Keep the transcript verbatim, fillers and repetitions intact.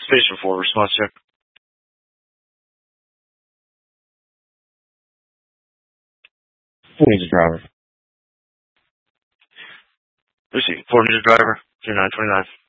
Station four, response check. Who needs a driver? Receive. four needs a driver. three nine two nine.